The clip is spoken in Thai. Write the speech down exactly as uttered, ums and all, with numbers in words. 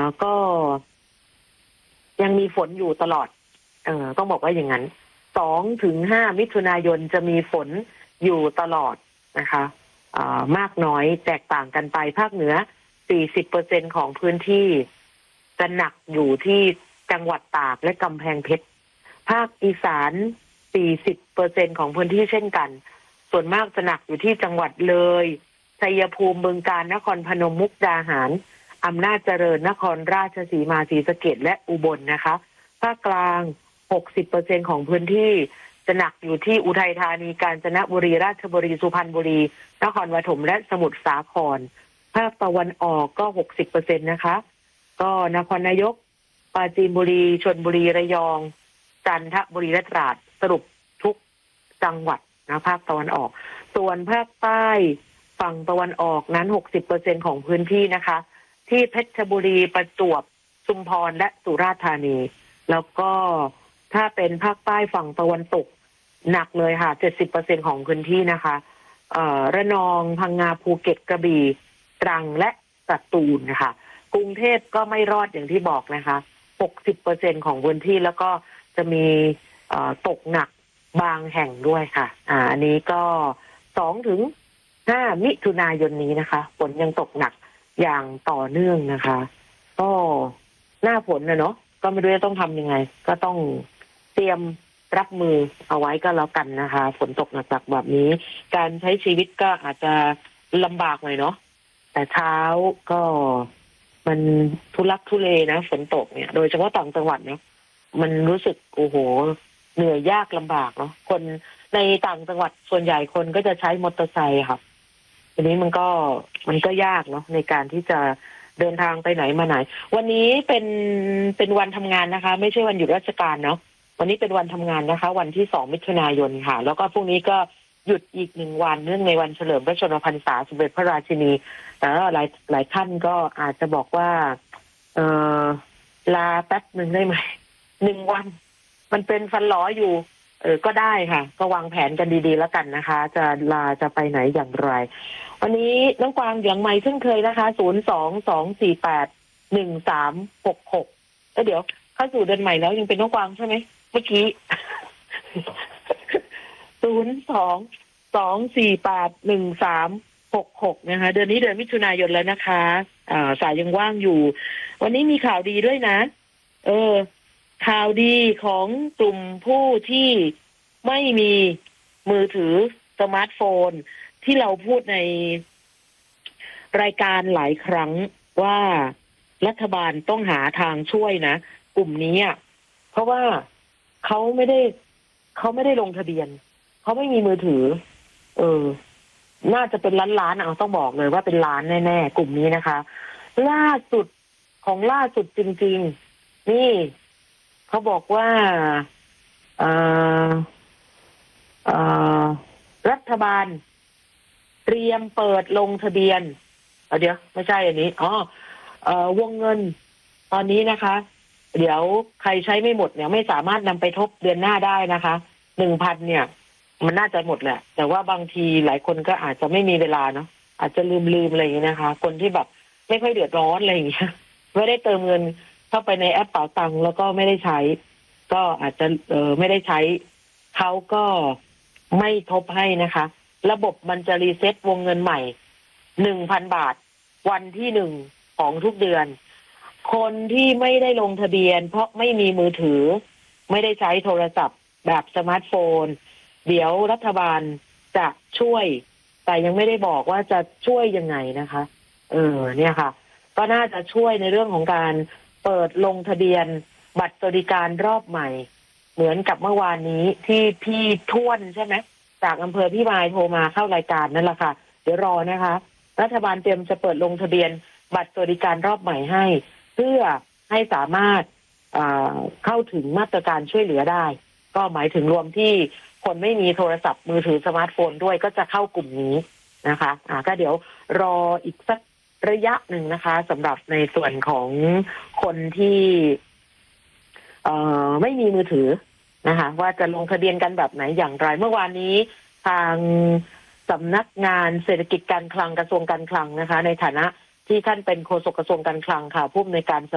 ก็ยังมีฝนอยู่ตลอดเอ่อต้องบอกว่าอย่างนั้นสองถึงห้ามิถุนายนจะมีฝนอยู่ตลอดนะคะมากน้อยแตกต่างกันไปภาคเหนือ สี่สิบเปอร์เซ็นต์ ของพื้นที่จะหนักอยู่ที่จังหวัดตากและกำแพงเพชรภาคอีสาน สี่สิบเปอร์เซ็นต์ ของพื้นที่เช่นกันส่วนมากจะหนักอยู่ที่จังหวัดเลยชัยภูมิบึงกาฬนครพนมมุกดาหารอำนาจเจริญนครราชสีมาศรีสะเกษและอุบลนะคะภาคกลาง หกสิบเปอร์เซ็นต์ ของพื้นที่จะหนักอยู่ที่อุทัยธานีกาญจนบุรีราชบุรีสุพรรณบุรีนครปฐมและสมุทรสาครภาคตะวันออกก็ หกสิบเปอร์เซ็นต์ นะคะก็นครนายกปราจีนบุรีชลบุรีระยองจันทบุรีและตราดสรุปทุกจังหวัดนะภาคตะวันออกส่วนภาคใต้ฝั่งตะวันออกนั้น หกสิบเปอร์เซ็นต์ ของพื้นที่นะคะที่เพชรบุรีประจวบชุมพรและสุราษฎร์ธานีแล้วก็ถ้าเป็นภาคใต้ฝั่งตะวันตกหนักเลยค่ะ เจ็ดสิบเปอร์เซ็นต์ ของพื้นที่นะคะเอ่อระนองพังงาภูเก็ตกระบี่ตรังและสตูลนะคะกรุงเทพก็ไม่รอดอย่างที่บอกนะคะ หกสิบเปอร์เซ็นต์ ของพื้นที่แล้วก็จะมีเอ่อตกหนักบางแห่งด้วยค่ะอ่าอันนี้ก็สองถึงห้ามิถุนายนนี้นะคะฝนยังตกหนักอย่างต่อเนื่องนะคะก็หน้าฝนนะเนาะก็ไม่รู้จะต้องทำยังไงก็ต้องเตรียมรับมือเอาไว้ก็แล้วกันนะคะฝนตกหนักๆแบบนี้การใช้ชีวิตก็อาจจะลำบากหน่อยเนาะแต่เช้าก็มันทุลักทุเลนะฝนตกเนี่ยโดยเฉพาะต่างจังหวัดเนี่ยมันรู้สึกโอ้โหเหนื่อยยากลำบากเนาะคนในต่างจังหวัดส่วนใหญ่คนก็จะใช้มอเตอร์ไซค์ค่ะทีนี้มันก็มันก็ยากเนาะในการที่จะเดินทางไปไหนมาไหนวันนี้เป็นเป็นวันทำงานนะคะไม่ใช่วันหยุดราชการเนาะวันนี้เป็นวันทำงานนะคะวันที่สองมิถุนายนค่ะแล้วก็พรุ่งนี้ก็หยุดอีกหนึ่งวันเนื่องในวันเฉลิมพระชนมพรรษาสมเด็จพระราชินีแต่หลายหลายท่านก็อาจจะบอกว่าเออลาแป๊บหนึ่งได้ไหมหนึ่งวันมันเป็นฟันหลออยู่เออก็ได้ค่ะก็วางแผนกันดีๆแล้วกันนะคะจะลาจะไปไหนอย่างไรวันนี้น้องกวางอย่างใหม่เช่นเคยนะคะศูนย์ สอง สอง สี่ แปด หนึ่ง สาม หก หกแล้วเดี๋ยวเข้าสู่เดือนใหม่แล้วยังเป็นน้องกวางใช่ไหมเมื่อกี้ ศูนย์ สอง สอง สี่ แปด หนึ่ง สาม หก หกนะคะเดือนนี้เดือนมิถุนายนแล้วนะคะอ่าสายยังว่างอยู่วันนี้มีข่าวดีด้วยนะเออข่าวดีของกลุ่มผู้ที่ไม่มีมือถือสมาร์ทโฟนที่เราพูดในรายการหลายครั้งว่ารัฐบาลต้องหาทางช่วยนะกลุ่มนี้อ่ะเพราะว่าเขาไม่ได้เขาไม่ได้ลงทะเบียนเขาไม่มีมือถือเออน่าจะเป็นล้านๆเอาต้องบอกเลยว่าเป็นล้านแน่ๆกลุ่มนี้นะคะล่าสุดของล่าสุดจริงๆนี่เขาบอกว่าเอ่อเอ่อรัฐบาลเตรียมเปิดลงทะเบียนเดี๋ยวไม่ใช่อันนี้อ๋อเอ่อวงเงินตอนนี้นะคะเดี๋ยวใครใช้ไม่หมดเนี่ยไม่สามารถนำไปทบเดือนหน้าได้นะคะหนึ่งพันเนี่ยมันน่าจะหมดแหละแต่ว่าบางทีหลายคนก็อาจจะไม่มีเวลาเนาะอาจจะลืมลืมอะไรอย่างนี้นะคะคนที่แบบไม่ค่อยเดือดร้อนอะไรอย่างเงี้ยไม่ได้เติมเงินเข้าไปในแอปเป๋าตังค์แล้วก็ไม่ได้ใช้ก็อาจจะเออไม่ได้ใช้เขาก็ไม่ทบให้นะคะระบบมันจะรีเซ็ตวงเงินใหม่หนึ่งพันบาทวันที่หนึ่งของทุกเดือนคนที่ไม่ได้ลงทะเบียนเพราะไม่มีมือถือไม่ได้ใช้โทรศัพท์แบบสมาร์ทโฟนเดี๋ยวรัฐบาลจะช่วยแต่ยังไม่ได้บอกว่าจะช่วยยังไงนะคะเออเนี่ยค่ะก็น่าจะช่วยในเรื่องของการเปิดลงทะเบียนบัตรสวัสดิการรอบใหม่เหมือนกับเมื่อวานนี้ที่พี่ท้วนใช่ไหมจากอำเภอพี่มายโทรมาเข้ารายการนั่นแหละค่ะเดี๋ยวรอนะคะรัฐบาลเตรียมจะเปิดลงทะเบียนบัตรสวัสดิการรอบใหม่ให้เพื่อให้สามารถเข้าถึงมาตรการช่วยเหลือได้ก็หมายถึงรวมที่คนไม่มีโทรศัพท์มือถือสมาร์ทโฟนด้วยก็จะเข้ากลุ่มนี้นะคะอ่าก็เดี๋ยวรออีกสักระยะหนึ่งนะคะสำหรับในส่วนของคนที่เอ่อไม่มีมือถือนะคะว่าจะลงทะเบียนกันแบบไหนอย่างไรเมื่อวานนี้ทางสำนักงานเศรษฐกิจการคลังกระทรวงการคลังนะคะในฐานะที่ท่านเป็นโฆษกกระทรวงการคลังค่ะผู้อำนวยการ